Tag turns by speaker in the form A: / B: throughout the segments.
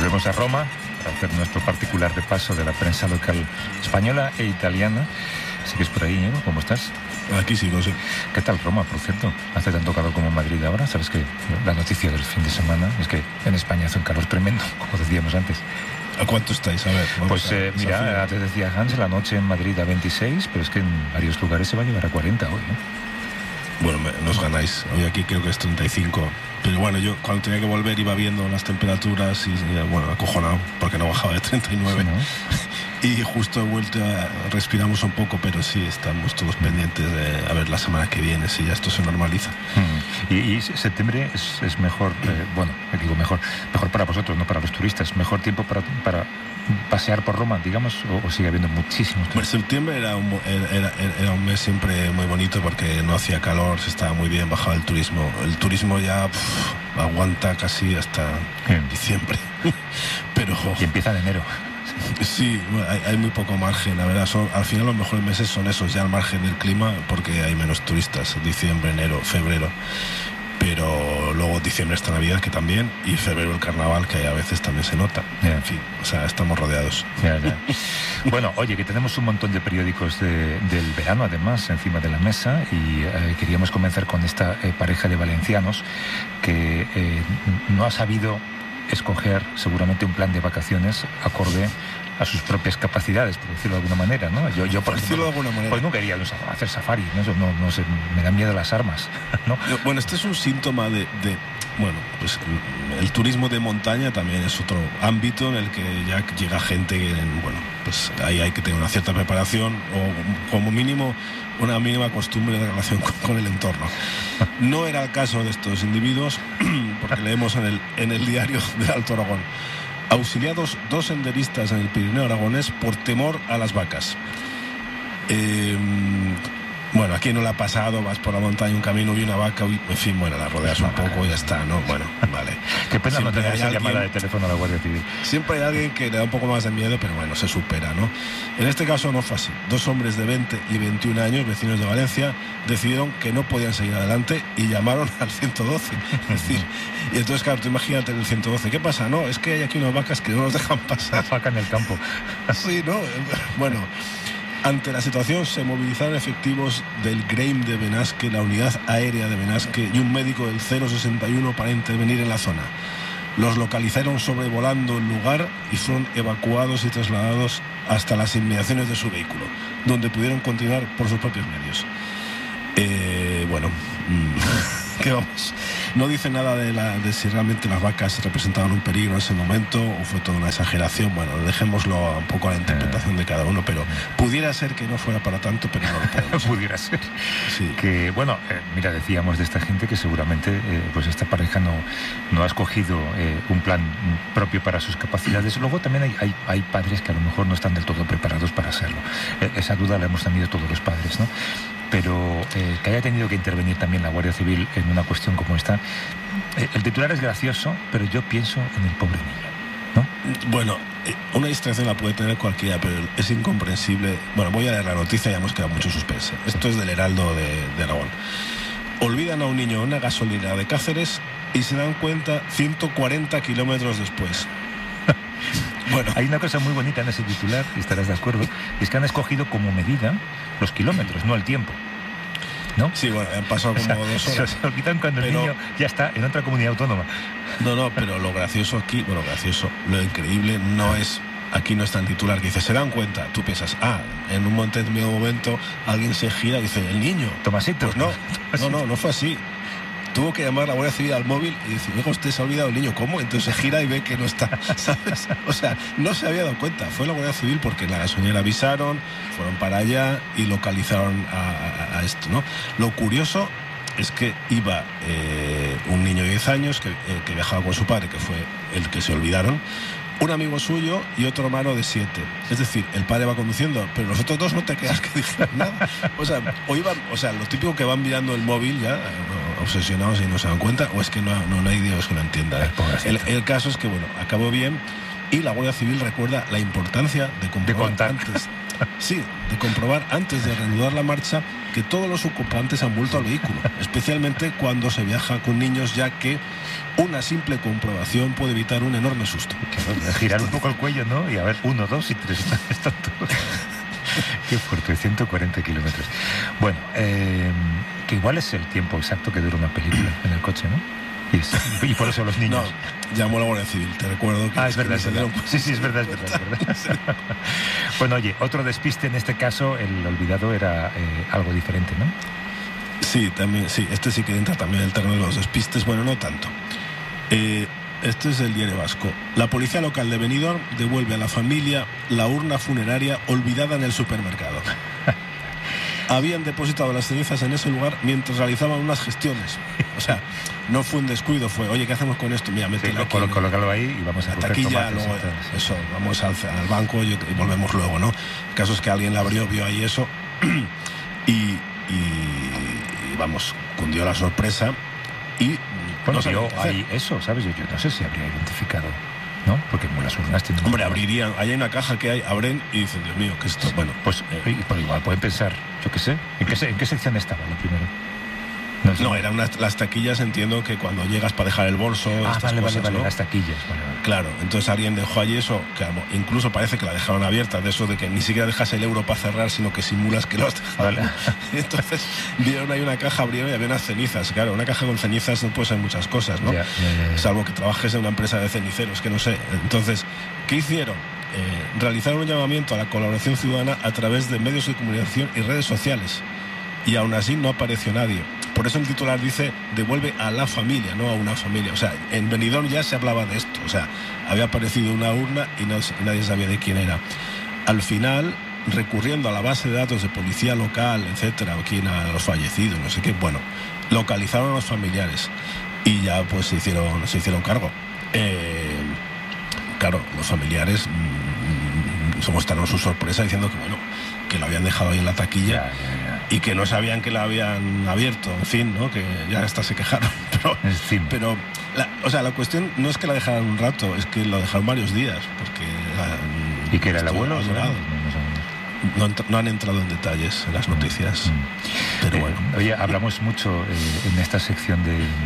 A: Volvemos a Roma para hacer nuestro particular repaso de la prensa local española e italiana. ¿Sigues por ahí, Íñigo? ¿Cómo estás?
B: Aquí sigo, sí.
A: ¿Qué tal Roma, por cierto? ¿Hace tanto calor como en Madrid ahora? ¿Sabes que la noticia del fin de semana es que en España hace un calor tremendo, como decíamos antes?
B: ¿A cuánto estáis? A ver.
A: Pues mira, te decía Hans, la noche en Madrid a 26, pero es que en varios lugares se va a llegar a 40 hoy, ¿eh?
B: Bueno, nos ganáis. Hoy aquí creo que es 35. Pero bueno, yo cuando tenía que volver iba viendo las temperaturas y bueno, acojonado, porque no bajaba de 39. Sí, ¿no? Y justo de vuelta respiramos un poco, pero sí, estamos todos pendientes de a ver la semana que viene, si ya esto se normaliza.
A: Y septiembre es mejor, bueno, digo mejor para vosotros, no para los turistas, mejor tiempo para pasear por Roma, digamos, o sigue habiendo muchísimos turistas.
B: Pues septiembre era un mes siempre muy bonito porque no hacía calor, se estaba muy bien, bajaba el turismo. El turismo ya aguanta casi hasta diciembre. Pero
A: y empieza en enero.
B: Sí, hay muy poco margen, la verdad. Al final los mejores meses son esos, ya al margen del clima, porque hay menos turistas, diciembre, enero, febrero. Pero luego diciembre está Navidad, que también, y febrero el carnaval, que a veces también se nota. En fin, o sea, estamos rodeados.
A: Bueno, oye, que tenemos un montón de periódicos del verano, además, encima de la mesa, y queríamos comenzar con esta pareja de valencianos que no ha sabido escoger seguramente un plan de vacaciones acorde a sus propias capacidades, por decirlo de alguna manera, ¿no? Yo por
B: decirlo de alguna manera,
A: pues nunca iría a hacer safari, no sé, me dan miedo las armas, ¿no?
B: Bueno, este es un síntoma de bueno, pues el turismo de montaña también es otro ámbito en el que ya llega gente que, bueno, pues ahí hay que tener una cierta preparación o como mínimo una mínima costumbre de relación con el entorno. No era el caso de estos individuos, porque leemos en el diario del Alto Aragón: auxiliados 2 senderistas en el Pirineo aragonés por temor a las vacas. Bueno, aquí no le ha pasado, vas por la montaña, un camino y una vaca, en fin, bueno, la rodeas un poco y ya está, ¿no? Bueno, vale.
A: Qué pena no tener esa llamada de teléfono a la Guardia Civil.
B: Siempre hay alguien que le da un poco más de miedo, pero bueno, se supera, ¿no? En este caso no fue así. 2 hombres de 20 y 21 años, vecinos de Valencia, decidieron que no podían seguir adelante y llamaron al 112. Es decir, y entonces, claro, tú imagínate el 112. ¿Qué pasa? No, es que hay aquí unas vacas que no nos dejan pasar.
A: Vaca en el campo.
B: Sí, ¿no? Bueno. Ante la situación se movilizaron efectivos del GREIM de Benasque, la unidad aérea de Benasque, y un médico del 061 para intervenir en la zona. Los localizaron sobrevolando el lugar y fueron evacuados y trasladados hasta las inmediaciones de su vehículo, donde pudieron continuar por sus propios medios. Bueno, ¿qué vamos? No dice nada de si realmente las vacas representaban un peligro en ese momento o fue toda una exageración. Bueno, dejémoslo un poco a la interpretación de cada uno, pero pudiera ser que no fuera para tanto, pero no lo podemos.
A: Pudiera ser.
B: Sí.
A: Que, bueno, mira, decíamos de esta gente que seguramente pues esta pareja no ha escogido un plan propio para sus capacidades. Luego también hay padres que a lo mejor no están del todo preparados para hacerlo. Esa duda la hemos tenido todos los padres, ¿no? Pero que haya tenido que intervenir también la Guardia Civil en una cuestión como esta, el titular es gracioso, pero yo pienso en el pobre niño, ¿no?
B: Bueno, una distracción la puede tener cualquiera, pero es incomprensible. Bueno, voy a leer la noticia, ya hemos quedado mucho suspense. Esto es del Heraldo de Aragón. Olvidan a un niño en una gasolinera de Cáceres y se dan cuenta 140 kilómetros después.
A: Bueno, hay una cosa muy bonita en ese titular, y estarás de acuerdo, es que han escogido como medida los kilómetros, no el tiempo, ¿no?
B: Sí, bueno, han pasado como 2 horas.
A: Se olvidan cuando el niño ya está en otra comunidad autónoma.
B: No, pero lo gracioso aquí, lo increíble no es, aquí no está el titular que dice, se dan cuenta, tú piensas, en un momento alguien se gira y dice, el niño.
A: Tomasito.
B: Pues no fue así. Tuvo que llamar a la Guardia Civil al móvil y decir, hijo, usted se ha olvidado el niño. ¿Cómo? Entonces se gira y ve que no está, ¿sabes? O sea, no se había dado cuenta. Fue la Guardia Civil porque en la gasolinera avisaron, fueron para allá y localizaron a esto, ¿no? Lo curioso es que iba un niño de 10 años que viajaba con su padre, que fue el que se olvidaron, un amigo suyo y otro hermano de 7. Es decir, el padre va conduciendo, pero los otros 2 no te creas que dijeron nada. O sea, lo típico que van mirando el móvil ya, obsesionados y no se dan cuenta, o es que no hay Dios que lo entienda. El caso es que, bueno, acabó bien y la Guardia Civil recuerda la importancia de comprobar antes Sí, de comprobar antes de reanudar la marcha que todos los ocupantes han vuelto al vehículo, especialmente cuando se viaja con niños, ya que una simple comprobación puede evitar un enorme susto.
A: Claro, girar un poco el cuello, ¿no? Y a ver, 1, 2 y 3. Están todos. Qué fuerte, 140 kilómetros. Bueno, que igual es el tiempo exacto que dura una película en el coche, ¿no? Y por eso los niños.
B: No, llamó la Guardia Civil, te recuerdo que...
A: Es verdad, es verdad. Sí, es verdad. Bueno, oye, otro despiste en este caso, el olvidado era algo diferente, ¿no?
B: Sí, también, sí, este sí que entra también en el terreno de los despistes, bueno, no tanto. Este es el diario vasco. La policía local de Benidorm devuelve a la familia la urna funeraria olvidada en el supermercado. Habían depositado las cenizas en ese lugar mientras realizaban unas gestiones. O sea, no fue un descuido, fue, oye, ¿qué hacemos con esto? Mira, mételo aquí.
A: Colócalo ahí y vamos a
B: la taquilla, luego eso, vamos al banco y volvemos luego, ¿no? El caso es que alguien la abrió, vio ahí eso y vamos, cundió la sorpresa y...
A: Bueno, vio ahí eso, ¿sabes? Yo no sé si habría identificado, ¿no? Porque como las urnas tienen...
B: Hombre, abrirían, ahí hay una caja que hay, abren y dicen, Dios mío, ¿qué es esto? Bueno,
A: pues pero igual pueden pensar, yo qué sé, ¿en qué sección estaba lo primero?
B: No, eran las taquillas, entiendo que cuando llegas para dejar el bolso...
A: Vale,
B: ¿no?
A: Las taquillas. Vale.
B: Claro, entonces alguien dejó allí eso, que incluso parece que la dejaron abierta, de eso de que ni siquiera dejas el euro para cerrar, sino que simulas que lo has dejado.
A: Vale.
B: Entonces vieron ahí una caja, abrieron y había unas cenizas. Claro, una caja con cenizas no puede ser muchas cosas, ¿no?
A: Ya.
B: Salvo que trabajes en una empresa de ceniceros, que no sé. Entonces, ¿qué hicieron? Realizaron un llamamiento a la colaboración ciudadana a través de medios de comunicación y redes sociales. Y aún así no apareció nadie. Por eso el titular dice, devuelve a la familia, no a una familia. O sea, en Benidorm ya se hablaba de esto. O sea, había aparecido una urna y nadie sabía de quién era. Al final, recurriendo a la base de datos de policía local, etcétera, quién a los fallecidos, no sé qué, bueno, localizaron a los familiares y ya pues se hicieron cargo. Claro, los familiares mostraron su sorpresa diciendo que bueno, que lo habían dejado ahí en la taquilla. Y que no sabían que la habían abierto, en fin, ¿no? Que ya hasta se quejaron. Pero la cuestión no es que la dejaran un rato, es que lo dejaron varios días. Porque
A: ¿y que era el abuelo?
B: No han entrado en detalles en las noticias. Pero bueno.
A: Oye, hablamos mucho en esta sección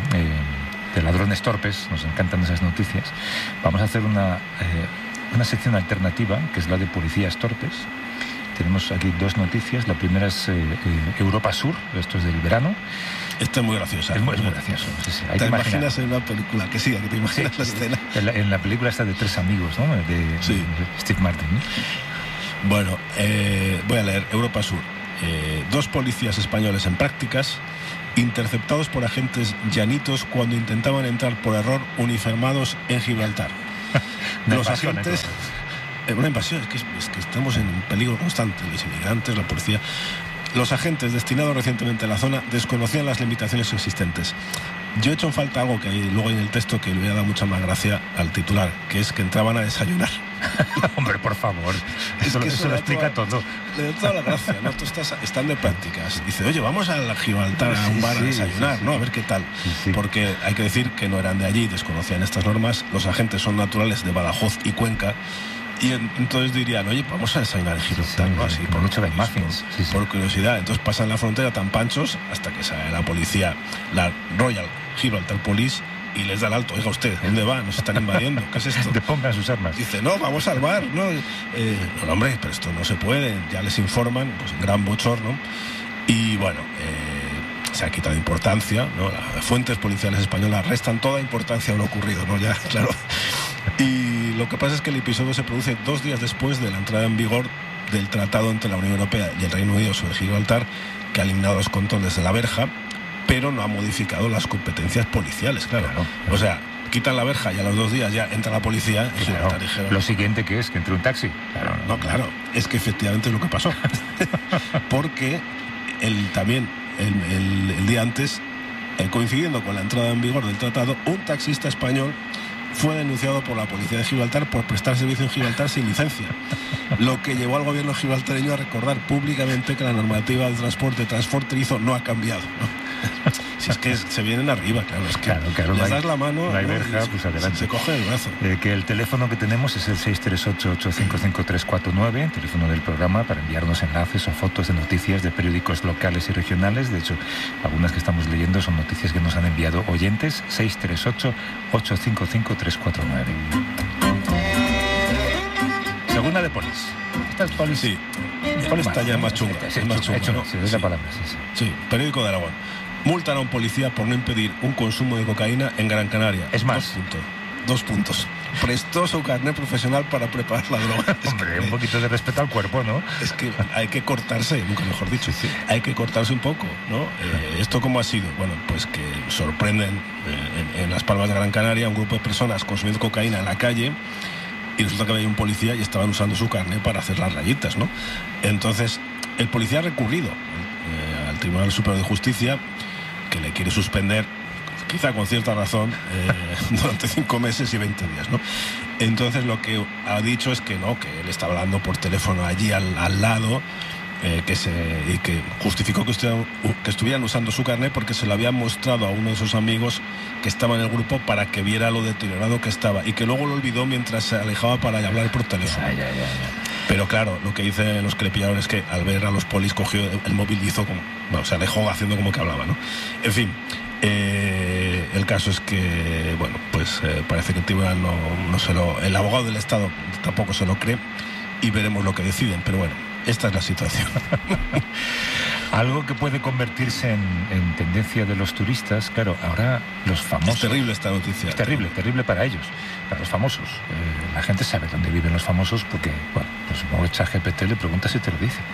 A: de ladrones torpes, nos encantan esas noticias. Vamos a hacer una sección alternativa, que es la de policías torpes. Tenemos aquí dos noticias. La primera es Europa Sur, esto es del verano.
B: Esto es muy graciosa.
A: Es muy gracioso. Sí.
B: ¿Te imaginas en una película? Que te imaginas la escena.
A: En la película esta de Tres amigos, ¿no? De Steve Martin, ¿no?
B: Bueno, voy a leer Europa Sur. 2 policías españoles en prácticas, interceptados por agentes llanitos cuando intentaban entrar por error uniformados en Gibraltar. Los agentes... Una invasión, es que estamos en peligro constante, los inmigrantes, la policía. Los agentes destinados recientemente a la zona desconocían las limitaciones existentes. Yo he hecho en falta algo que hay luego en el texto que le hubiera dado mucha más gracia al titular, que es que entraban a desayunar.
A: Hombre, por favor, eso lo explica todo.
B: Le da toda la gracia, ¿no? Están de prácticas. Dice, oye, vamos a Gibraltar a un bar a desayunar, ¿no? A ver qué tal. Porque hay que decir que no eran de allí, desconocían estas normas. Los agentes son naturales de Badajoz y Cuenca. Y entonces dirían, oye, vamos a desayunar en Gibraltar, ¿no? Así, por mucho de muffins. Por curiosidad. Entonces pasan la frontera tan panchos hasta que sale la policía, la Royal Gibraltar Police, y les da el alto. Oiga usted, ¿dónde va? Nos están invadiendo. ¿Qué es esto?
A: Depongan sus armas.
B: Dice, no, vamos al bar, ¿no? No, hombre, pero esto no se puede. Ya les informan, pues gran bochorno. Y bueno, se ha quitado importancia, ¿no? Las fuentes policiales españolas restan toda importancia a lo ocurrido, ¿no? Ya, claro. Y lo que pasa es que el episodio se produce 2 días después de la entrada en vigor del tratado entre la Unión Europea y el Reino Unido sobre Gibraltar, que ha eliminado los controles de la verja, pero no ha modificado las competencias policiales, claro. O sea, quitan la verja y a los 2 días ya entra la policía y Gibraltar dijeron...
A: Lo siguiente que es que entre un taxi.
B: Claro, es que efectivamente es lo que pasó. Porque el día antes, coincidiendo con la entrada en vigor del tratado, un taxista español fue denunciado por la policía de Gibraltar por prestar servicio en Gibraltar sin licencia, lo que llevó al gobierno gibraltareño a recordar públicamente que la normativa del transporte transfronterizo no ha cambiado, ¿no? Si es que se vienen arriba, claro, es que
A: claro,
B: les das la mano,
A: no hay verja, pues adelante.
B: Se coge el brazo.
A: Que el teléfono que tenemos es el 638-855-349, teléfono del programa para enviarnos enlaces o fotos de noticias de periódicos locales y regionales. De hecho, algunas que estamos leyendo son noticias que nos han enviado oyentes. 638-855-349. Segunda de Polis. Esta es Polis.
B: Sí.
A: Polis
B: Esta ya es más chunga.
A: Sí,
B: es más chunga, ¿no?
A: Sí, es la palabra, sí.
B: Sí, periódico de Aragón. Multan a un policía por no impedir un consumo de cocaína en Gran Canaria.
A: Es más.
B: 2 puntos. Prestó su carnet profesional para preparar la droga.
A: Hombre, un poquito de respeto al cuerpo, ¿no?
B: Es que hay que cortarse, nunca mejor dicho.
A: Sí.
B: Hay que cortarse un poco, ¿no? ¿Esto cómo ha sido? Bueno, pues que sorprenden en Las Palmas de Gran Canaria un grupo de personas consumiendo cocaína en la calle. Y resulta que había un policía y estaban usando su carnet para hacer las rayitas, ¿no? Entonces, el policía ha recurrido al Tribunal Superior de Justicia, que le quiere suspender, quizá con cierta razón, durante 5 meses y 20 días, ¿no? Entonces, lo que ha dicho es que no, que él está hablando por teléfono allí al lado, y que justificó que estuvieran usando su carnet porque se lo habían mostrado a uno de sus amigos que estaba en el grupo para que viera lo deteriorado que estaba, y que luego lo olvidó mientras se alejaba para hablar por teléfono.
A: Ya.
B: Pero claro, lo que dicen los que le pillaron es que al ver a los polis cogió el móvil y hizo como, bueno, se alejó haciendo como que hablaba, ¿no? En fin, el caso es que, bueno, pues parece que el tribunal el abogado del Estado tampoco se lo cree, y veremos lo que deciden, pero bueno, esta es la situación.
A: Algo que puede convertirse en tendencia de los turistas, claro, ahora los famosos...
B: Es terrible esta noticia.
A: Es terrible para ellos, para los famosos. La gente sabe dónde viven los famosos porque, bueno, pues supongo que ChatGPT le pregunta si te lo dice.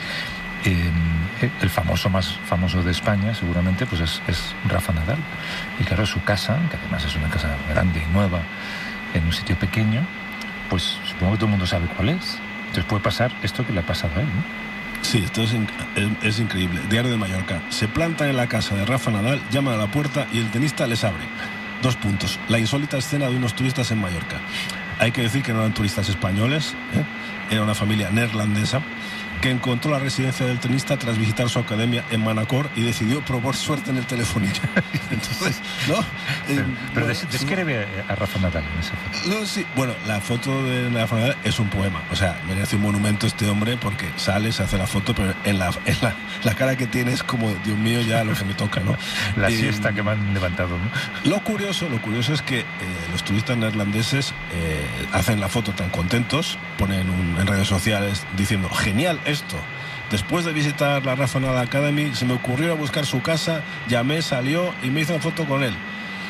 A: El famoso más famoso de España, seguramente, pues es Rafa Nadal. Y claro, su casa, que además es una casa grande y nueva, en un sitio pequeño, pues supongo que todo el mundo sabe cuál es. Entonces puede pasar esto que le ha pasado a él, ¿no?
B: Sí, esto es increíble. Diario de Mallorca. Se plantan en la casa de Rafa Nadal, llaman a la puerta y el tenista les abre. 2 puntos. La insólita escena de unos turistas en Mallorca. Hay que decir que no eran turistas españoles, era una familia neerlandesa que encontró la residencia del tenista tras visitar su academia en Manacor y decidió probar suerte en el telefonillo. Entonces, ¿no?
A: Pero describe a Rafa Nadal en esa foto.
B: No, sí. Bueno, la foto de Rafa Nadal es un poema. O sea, merece un monumento este hombre porque sale, se hace la foto, pero en la cara que tiene es como, Dios mío, ya lo que me toca, ¿no?
A: La siesta que me han levantado, ¿no?
B: Lo curioso es que los turistas neerlandeses hacen la foto tan contentos, ponen en redes sociales diciendo, genial esto. Después de visitar la Rafa Nadal Academy, se me ocurrió ir a buscar su casa, llamé, salió y me hice una foto con él.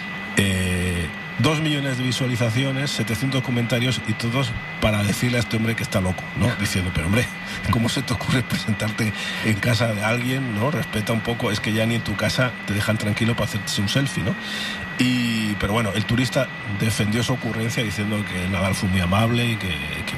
B: 2 millones de visualizaciones, 700 comentarios y todos para decirle a este hombre que está loco, ¿no? Diciendo, pero hombre, ¿cómo se te ocurre presentarte en casa de alguien, ¿no? Respeta un poco, es que ya ni en tu casa te dejan tranquilo para hacerse un selfie, ¿no? Pero bueno, el turista defendió su ocurrencia diciendo que Nadal fue muy amable y que